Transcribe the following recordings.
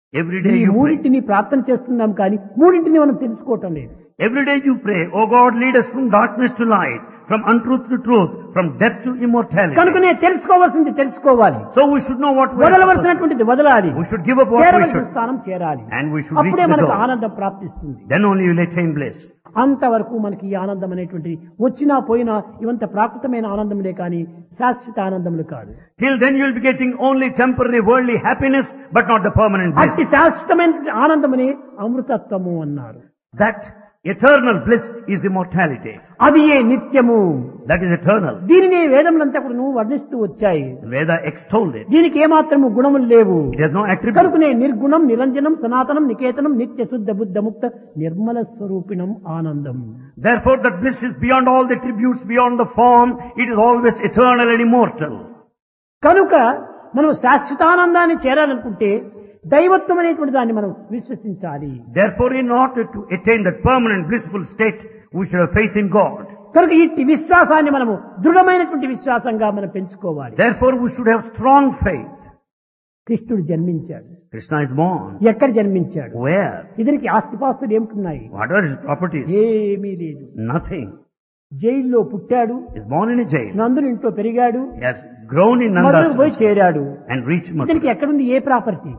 Every day ఈ you pray. మూడింటిని ప్రార్థన చేస్తున్నాం కానీ మూడింటిని మనం తెలుసుకోవటం లేదు. Every day you pray, oh God, lead us from darkness to light, from untruth to truth, from death to immortality. కనుకనే తెలుసుకోవాల్సింది తెలుసుకోవాలి, So we should know what we are supposed to do. వదలవలసినటువంటిది వదలాలి, We should give up what we చేరవలసిన should. స్థానం చేరాలి. And we should reach అప్పుడే the మనకు goal. ఆనందం ప్రాప్తిస్తుంది. Then only you will attain bliss. అంతవరకు మనకి ఈ ఆనందం అనేటువంటిది వచ్చినా పోయినా ఇవంత ప్రాకృతమైన ఆనందములే కానీ శాశ్వత ఆనందములు కాదు. Till then you will be getting only temporary worldly happiness, but not the permanent bliss. అతి శాశ్వతమైన ఆనందముని అమృతత్వము అన్నారు. That eternal bliss is immortality. అది ఏ నిత్యము. That is eternal. దీనిని వేదములంతా కూడా నువ్వు వర్ణిస్తూ వచ్చాయి. Veda extolled it. దీనికి ఏమాత్రము గుణములు లేవు. It has no attribute. కనుకనే నిర్గుణం నిరంజనం సనాతనం నికేతనం నిత్య శుద్ధ బుద్ధ ముక్త నిర్మల స్వరూపిణం ఆనందం. Therefore that bliss is beyond all the attributes, beyond the form. It is always eternal and immortal. కనుక మనం శాశ్వతానందాన్ని చేరాలనుకుంటే దైవత్వం అనేటువంటి దాన్ని మనం విశ్వసించాలి. Therefore, in order to attain that permanent blissful state, we should have faith in God. కనుక ఈ విశ్వాసాన్ని మనము దృఢమైనటువంటి విశ్వాసంగా మనం పెంచుకోవాలి. Therefore, we should have strong faith. కృష్ణుడు జన్మించాడు. Krishna is born. ఎక్కడ జన్మించాడు? Where? ఇతనికి ఆస్తిపాస్తులు ఏమిటున్నాయి? What are his properties? ఏమీ లేదు. Nothing. జైల్లో పుట్టాడు, He is born in a jail. నందుని ఇంట్లో పెరిగాడు, He has grown in మధురకు పోయి Nanda's చేరాడు. and reached ఇతనికి Mathura. ఎక్కడుంది ఏ property?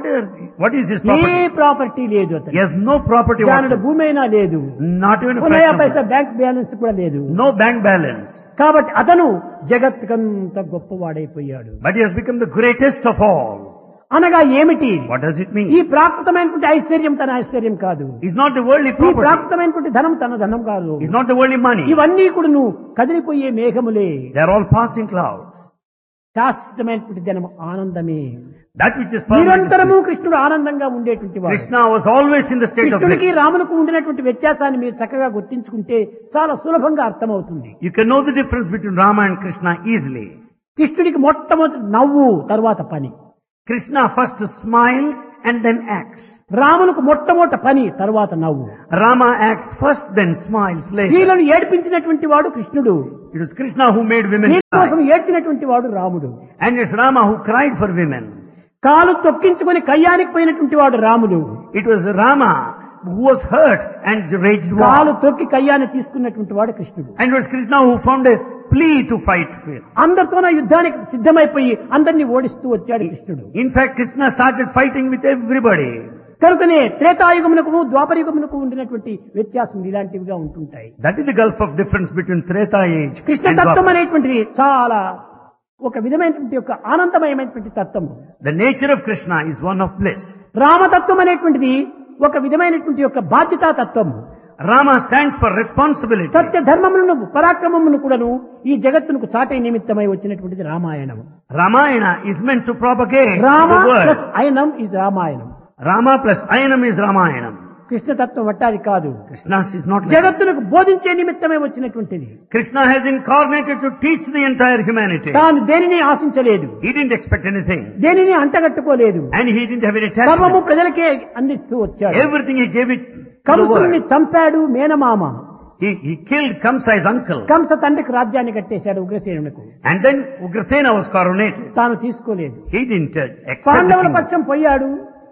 What is his A property? Property లేదు He అతను. has no property జానుడు whatsoever. భూమి అయినా లేదు, Not even a నయా fraction Paisa of it. Bank balance కూడా లేదు. No bank balance. కాబట్టి అతను జగత్తుకంత గొప్పవాడైపోయాడు. But he has become the greatest of all. అనగా ఏమిటి? What does it ఈ mean? ప్రాకృతమైనటువంటి ఐశ్వర్యం తన ఐశ్వర్యం కాదు, He's not the worldly ఈ property. ప్రాకృతమైనటువంటి ధనం తన ధనం కాదు. He's not the worldly money. ఇవన్నీ కూడా నువ్వు కదిలిపోయే మేఘములే. They are all passing clouds. శాశ్వతమైనటువంటి ధనం ఆనందమే. That which is permanent. నిరంతరము is bliss. కృష్ణుడు ఆనందంగా ఉండేటువంటి వాడు. Krishna was always in the state of కృష్ణుడికి bliss. రాములకు ఉండినటువంటి వ్యత్యాసాన్ని మీరు చక్కగా గుర్తించుకుంటే చాలా సులభంగా అర్థమవుతుంది. You can know the difference between Rama and Krishna easily. కృష్ణుడికి మొట్టమొదటి నవ్వు, తర్వాత పని. Krishna first smiles and then acts. రాములకు మొట్టమొదటి పని, తర్వాత నవ్వు. Rama acts first, then smiles later. స్త్రీలను ఏడిపించినటువంటి వాడు కృష్ణుడు, It was Krishna who made women స్త్రీల కోసం cry. ఏడ్చినటువంటి వాడు రాముడు. And it's Rama who cried for women. కాలు తొక్కించుకొని కయ్యానికి పోయినటువంటి వాడు రాముడు. It was Rama who was hurt and raged కాలు war. తొక్కి కయ్యాన్ని తీసుకున్నటువంటి వాడు కృష్ణుడు. And it was Krishna who found a plea to fight fear. అందరితోన యుద్ధానికి సిద్ధమైపోయి అందరినీ ఓడిస్తూ వచ్చాడు కృష్ణుడు. In fact, Krishna started fighting with everybody. కనుకనే త్రేతాయుగమునకు ద్వాపరయుగమునకు ఉండినటువంటి వ్యత్యాసం ఇలాంటివిగా ఉంటుంటాయి. That is the gulf of difference between Treta age Krishna and తత్వం Dwapara. అనేటువంటిది చాలా ఒక విధమైనటువంటి యొక్క ఆనందమయమైనటువంటి తత్వము. The nature of Krishna is one of bliss. రామతత్వం అనేటువంటిది ఒక విధమైనటువంటి యొక్క బాధ్యతా తత్వము. Rama stands for responsibility. సత్య ధర్మములను పరాక్రమమును కూడాను ఈ జగత్తునకు చాటే నిమిత్తమై వచ్చినటువంటిది Ramayanam. Ramayana is meant to propagate Rama the word. Plus అయనం is Ramayanam. Rama plus Ayanam is Ramayanam. కృష్ణతత్వం వట్టాది కాదు, Krishna's is not like that. జగత్తునకు బోధించే నిమిత్తమే వచ్చినటువంటిది. Krishna has incarnated to teach the entire humanity. తాను దేనిని ఆశించలేదు, He didn't expect anything. దేనిని అంటగట్టుకోలేదు, And he didn't have any సర్వము attachment. ప్రజలకే అందిస్తూ వచ్చాడు. Everything he gave it to the కంసుని world. చంపాడు మేనమామ. He killed Kamsa's uncle. Kamsa తండ్రికి రాజ్యాన్ని కట్టేశాడు ఉగ్రసేనునకు. And then Ugrasena was coronated. తాను తీసుకోలేదు. He didn't accept the పాండవుల kingdom. పక్షం పోయాడు,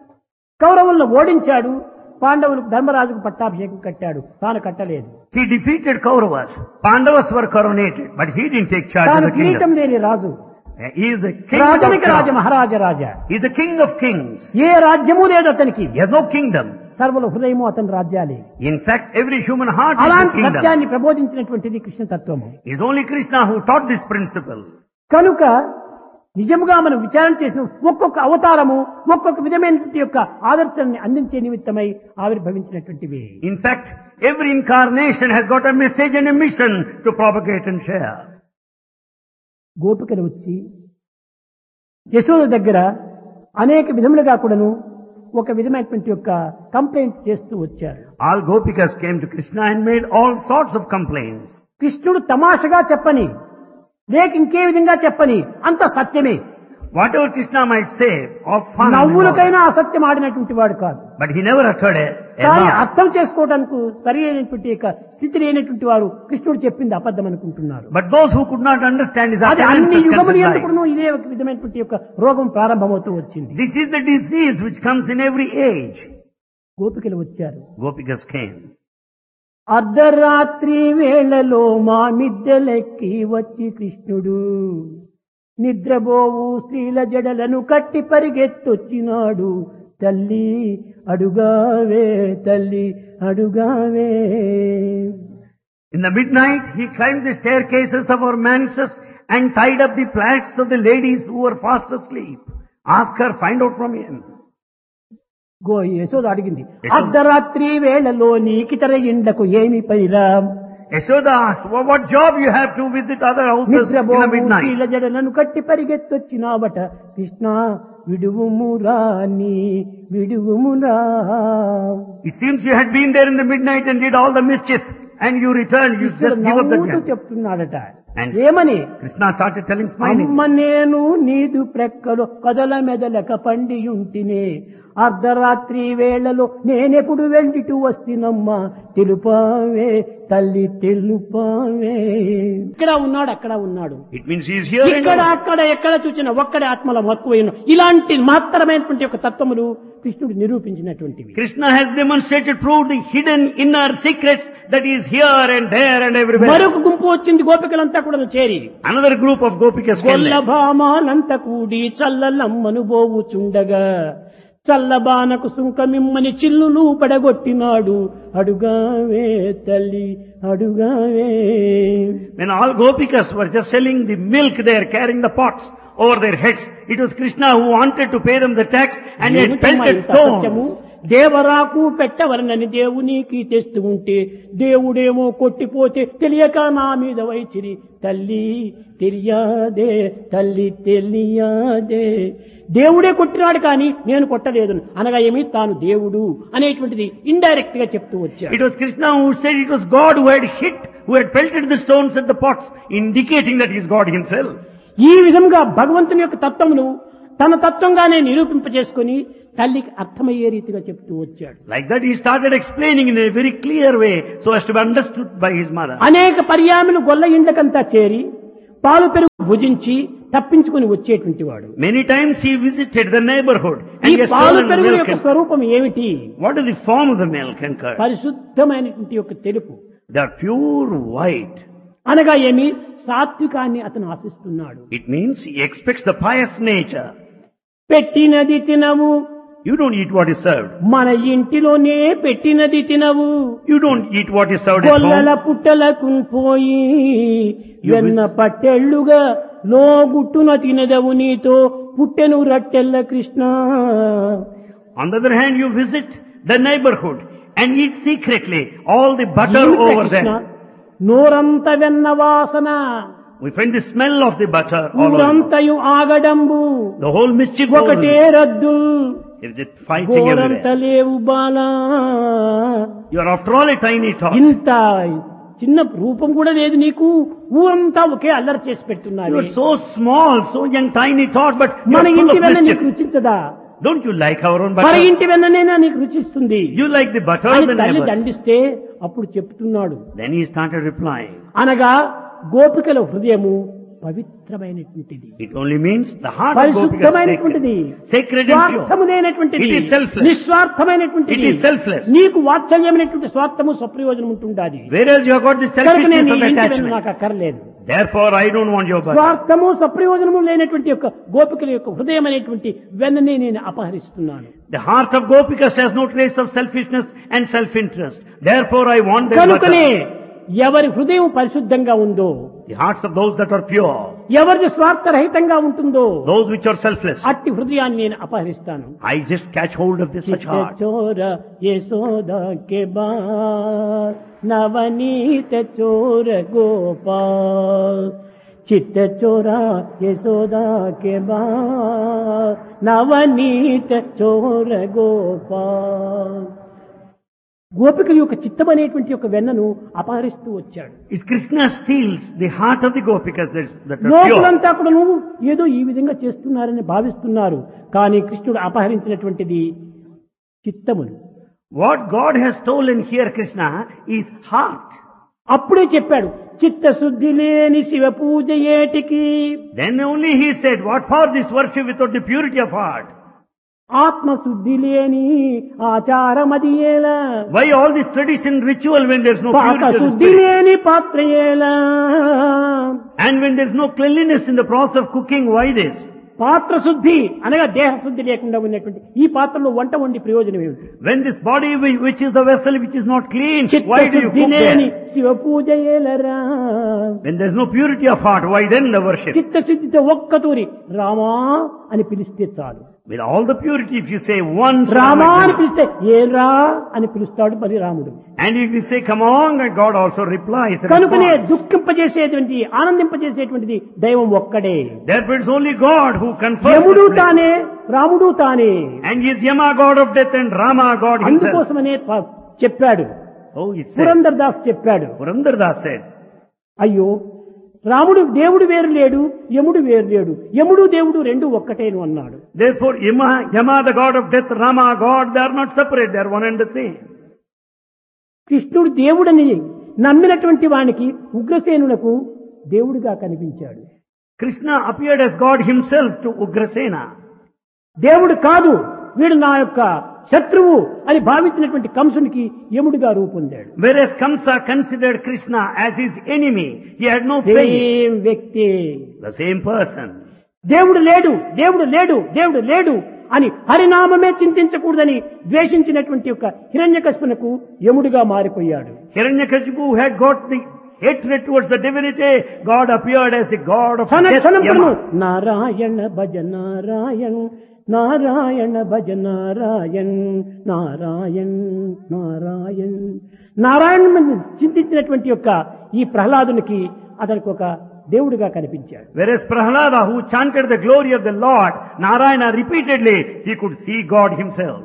కౌరవులను ఓడించాడు, పాండవులకు ధర్మరాజుకు పట్టాభిషేకం కట్టాడు, తాను కట్టలేదు. He defeated Kauravas. Pandavas were coronated, but he didn't take charge of తాను the కిరీటం kingdom. లేని రాజు, He is the king of రాజనికి Raja kings. Maharaja Raja. He is the king of kings. ఏ రాజ్యము లేదు అతనికి, He has no kingdom. సర్వల హృదయము అతని రాజ్యాలే. In fact, every human heart is his అలాంటి kingdom. సత్యాన్ని ప్రబోధించినటువంటిది కృష్ణ తత్వము. It is only Krishna who taught this principle. కనుక నిజముగా మనం విచారణ చేసిన ఒక్కొక్క అవతారము ఒక్కొక్క విధమైనటువంటి యొక్క ఆదర్శాన్ని అందించే నిమిత్తమై ఆవిర్భవించినటువంటివి. In fact, every incarnation has got a message and a mission to propagate and share. గోపికలు వచ్చి యశోద దగ్గర అనేక విధములుగా కూడాను ఒక విధమైనటువంటి యొక్క కంప్లైంట్ చేస్తూ వచ్చారు. All Gopikas came to Krishna and made all sorts of complaints. కృష్ణుడు తమాషగా చెప్పని లేక ఇంకే విధంగా చెప్పని అంత సత్యమే. Whatever Krishna might say of fun, నవ్వులకైనా అసత్యం ఆడినటువంటి వాడు కాదు. but he never uttered a కానీ lie. అర్థం చేసుకోవడానికి సరి అయినటువంటి యొక్క స్థితి లేనటువంటి వారు కృష్ణుడు చెప్పింది అబద్ధం అనుకుంటున్నారు. But those who could not understand his అది అన్ని utterances యుగములు considered ఎందుకును lies. ఇదే ఒక విధమైనటువంటి యొక్క రోగం ప్రారంభమవుతూ వచ్చింది. This is the disease which comes in every age. గోపికలు వచ్చారు. Gopikas came. అర్ధరాత్రి వేళలో మా మిద్దెలెక్కి వచ్చి కృష్ణుడు నిద్రబోవు స్త్రీల జడలను కట్టి పరిగెత్తొచ్చినాడు. తల్లి అడుగావే, తల్లి అడుగావే. In the midnight, he climbed the staircases of our manses and tied up the plaits of the ladies who were fast asleep. Ask her, find out from him. Yashoda అడిగింది, అర్ధరాత్రి వేళలో నీకితర ఇండ్లకు ఏమి పైరా? Yashoda asked, what job you have to visit other houses in the midnight? జడలను కట్టి పరిగెత్తొచ్చినావట. కృష్ణ విడువుమురా నీ విడువుమురా. It seems you had been there in the midnight and did all the mischief and you returned, you just give up the నవ్వుతూ gun. చెప్తున్నాడట. And ఏమని? Krishna started telling, smiling. అమ్మ నేను నీదు ప్రక్కలు కదల మెదలక పండియుంటినే. అర్ధరాత్రి వేళలో నేనెప్పుడు వెళ్ళిటూ వస్తున్నమ్మా. తెలుపావే తల్లి తెలుపావే. ఇక్కడ ఉన్నాడు, అక్కడ ఉన్నాడు. It means he is here. ఇక్కడ అక్కడ ఎక్కడ చూసినా ఒక్కడే ఆత్మల మక్కువైన ఇలాంటి మాత్రమైనటువంటి ఒక తత్వములు కృష్ణుడు నిరూపించినటువంటివి. Krishna has demonstrated, proved the hidden inner secrets that he is here and there and everywhere. మరొక గుంపు వచ్చింది, గోపికలంతా కూడా చేరి. Another group of Gopikas came there. గొల్లభామాలంత కూడి చల్లలమ్మను బోవుచుండగా చల్లబానకు సుంకమిమ్మని చిల్లులు పడగొట్టినాడు. అడుగావే తల్లి అడుగావే. When all Gopikas were just selling the milk there, carrying the pots over their heads, it was Krishna who wanted to pay them the tax and he had pelted stones. దేవరాకు పెట్టవలనని దేవునికి తెస్తూ ఉంటే దేవుడేమో కొట్టిపోతే తెలియక నా మీద వైచిరి. తల్లి తెలియదే, తల్లి తెలియదే. దేవుడే కొట్టినాడు కానీ నేను కొట్టలేదు అనగా ఏమి తాను దేవుడు అనేటువంటిది ఇండైరెక్ట్ గా చెప్తూ వచ్చాడు. It was Krishna who said it was God who had hit, who had pelted the stones at the pots, indicating that he is God himself. ఈ విధంగా భగవంతుని యొక్క తత్వమును తన తత్వంగానే నిరూపింపజేసుకుని తల్లికి అర్థమయ్యే రీతిగా చెప్తూ వచ్చాడు. Like that he started explaining in a very clear way so as to be understood by his mother. అనేక పర్యాములు గొల్ల ఇండ్లకంతా చేరి పాలు పెరుగు భుజించి తప్పించుకుని వచ్చేటువంటి వాడు. Many times he visited the neighborhood and ఈ he has పాలు stolen పెరుగు milk. యొక్క స్వరూపం ఏమిటి? What is the form of the milk and curd? పరిశుద్ధమైనటువంటి యొక్క తెలుపు. They are pure white. అనగా ఏమి? సాత్వికాన్ని అతను ఆశిస్తున్నాడు. It means he expects the pious nature. పెట్టినది తినవు, You don't eat what is served. మన ఇంటిలోనే పెట్టినది తినవు. You don't eat what is served at గొల్లల home. పుట్టలకు పోయి వెన్న పట్టెళ్ళుగా లోగుట్టున తినదవు నీతో పుట్టెను రట్టెల్ల Krishna. On the other hand, you visit the neighborhood and eat secretly all the butter over there. నోరంత వెన్న వాసన, We find the smell of the butter all over. ఊరంతయు ఆగడంబు, The whole mischief ఒకటే over. రద్దు, There is fighting గోరంత everywhere. లేవు Bala. You are after all a tiny tot. ఇంత చిన్న రూపం కూడా లేదు నీకు, ఊరంతా ఒకే అల్లరి చేసి You పెట్టున్నారు. are so small, so young, tiny tot, but you మన are full ఇంటి of వెన్న నీకు mischief. రుచించదా? Don't you like our own మన butter? ఇంటి వెన్ననేనా నీకు రుచిస్తుంది You like the butter అని of the తల్లి neighbors. దండిస్తే అప్పుడు చెప్తున్నాడు. Then he started replying. అనగా గోపికల హృదయము పవిత్రమైనటువంటిది, It only means the heart of Gopikas is పరిశుద్ధమైనటువంటిది, sacred. Sacred and స్వార్థము pure. లేనటువంటిది, It is selfless. నిస్వార్థమైనటువంటిది. It is selfless. నీకు వాత్సల్యమైనటువంటి స్వార్థము స్వప్రయోజనం ఉంటుండాది. Whereas you have got the కనుక selfishness నేను of ఈ ఇంటి వెన్న attachment. నాకు అక్కర్లేదు. Therefore, I don't want your butter. స్వార్థము సప్రయోజనము లేనటువంటి యొక్క గోపికల యొక్క హృదయం అనేటువంటి వెన్ననే నేను అపహరిస్తున్నాను. The heart of Gopikas has no trace of selfishness and self-interest. Therefore, I want their కనుకనే butter. ఎవరి హృదయం పరిశుద్ధంగా ఉందో, The hearts of those that are pure, ఎవరిది స్వార్థరహితంగా ఉంటుందో those which are selfless, అట్టి హృదయాన్ని నేను అపహరిస్తాను. I just catch hold of this such heart. చోర యశోదా కే బార్ నవనీత చోర గోపాల్, చిత్త చోరా యశోదా కే బార్ నవనీత చోర గోపాల్. గోపికల యొక్క చిత్తం అనేటువంటి యొక్క వెన్నను అపహరిస్తూ వచ్చాడు. It's Krishna steals the heart of the gopikas that are pure. లోకులంతా కూడా ఏదో ఈ విధంగా చేస్తున్నారని భావిస్తున్నారు. కానీ కృష్ణుడు అపహరించినటువంటిది చిత్తమును. What God has stolen here, Krishna, is heart. అప్పుడే చెప్పాడు, చిత్తశుద్ధి లేని శివ పూజ ఏటికి. Then only he said, what for this worship without the purity of heart? ఆత్మశుద్ధి లేని ఆచారమది ఏలా. Why all this tradition ritual when there's no పాక purity of the శుద్ధి spirit? లేని పాత్ర ఏలా. And when there's no cleanliness in the process of cooking, why this? పాత్ర శుద్ధి అనగా దేహ శుద్ధి లేకుండా ఉన్నటువంటి ఈ పాత్రలో వంట వండి ప్రయోజనం ఏమిటి? When this body which is the vessel which is not clean, why do you చిత్తశుద్ధి cook లేని there? Shiva puja ఏలరా. When there's no purity of heart, why then the worship? చిత్తశుద్ధితో ఒక్కతూరి రామా అని పిలిస్తే చాలు. With all the purity, if you say once, Rama అని పిలిస్తే ఏరా అని పిలుస్తాడు మరి రాముడు. and if you say come on, and God also replies. కనుకనే దుఃఖింపజేసేటువంటి ఆనందింపజేసేటువంటిది దైవం ఒక్కడే. Therefore it's only God who confers. యముడు తానే, రాముడు తానే. And he is Yama, God of death, and Rama, God himself. అందుకోసమనే చెప్పాడు, So it said. Purandar Das చెప్పాడు, Purandar Das said, అయ్యో రాముడు దేవుడు వేరు లేడు, యముడు వేరు లేడు, యముడు దేవుడు రెండు ఒక్కటేను అన్నాడు. therefore Yama, the God of death, Rama, God, they are not separate, they are one and the same. కృష్ణుడు దేవుడని నమ్మినటువంటి వానికి ఉగ్రసేనులకు దేవుడిగా కనిపించాడు. Krishna appeared as God himself to Ugrasena. దేవుడు కాదు వీడు నా యొక్క శత్రువు అని భావించినటువంటి కంసునికి యముడిగా రూపొందాడు. Whereas Kamsa considered Krishna as his enemy, he had no faith. Same వ్యక్తి. The same person. దేవుడు లేడు, దేవుడు లేడు, దేవుడు లేడు అని హరినామమే చింతించకూడదని ద్వేషించినటువంటి యొక్క హిరణ్యకశిపునకు యముడిగా మారిపోయాడు. Hiranyakashipu had got the hatred towards the divinity. God appeared as the God of death, క్షణము Yama. నారాయణ భజ నారాయణ, నారాయణ భజ నారాయణ, నారాయణ నారాయణ నారాయణ చింతించినటువంటి యొక్క ఈ ప్రహ్లాదునికి అతనికి ఒక దేవుడిగా కనిపించాడు. Whereas Prahlada, who chanted the glory of the Lord, Narayana repeatedly, he could see God himself.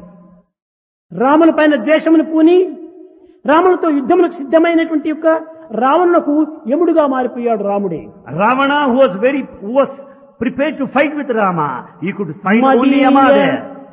రాముని పైన ద్వేషమును పూని రామునితో యుద్ధములకు సిద్ధమైనటువంటి యొక్క రావణునకు యముడుగా మారిపోయాడు రాముడే. Ravana, who was prepared to fight with Rama, he could find only Yama there.